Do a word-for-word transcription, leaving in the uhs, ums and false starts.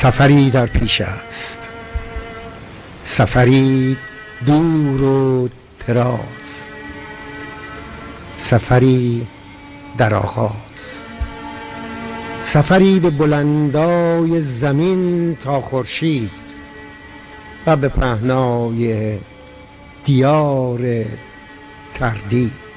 سفری در پیش است، سفری دور و دراز، سفری در آغاز، سفری به بلندای زمین تا خورشید و به پهنای دیار تردید.